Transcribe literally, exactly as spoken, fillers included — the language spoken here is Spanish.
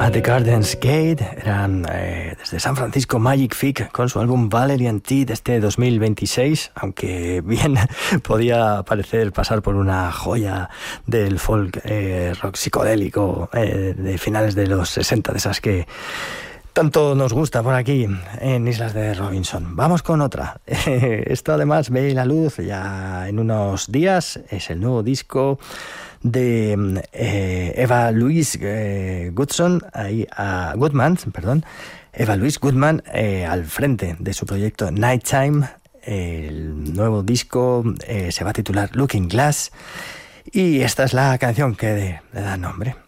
At the Garden's Gate eran eh, desde San Francisco Magic Fic con su álbum Valerian Tea de este dos mil veintiséis, aunque bien podía parecer pasar por una joya del folk eh, rock psicodélico eh, de finales de los sesenta, de esas que tanto nos gusta por aquí en Islas de Robinson. Vamos con otra. Esto además ve la luz ya en unos días. Es el nuevo disco de eh, Eva Louise eh, Goodson, ahí, uh, Goodman, perdón, Eva Louise Goodman eh, al frente de su proyecto Nighttime. El nuevo disco eh, se va a titular Looking Glass y esta es la canción que le da nombre.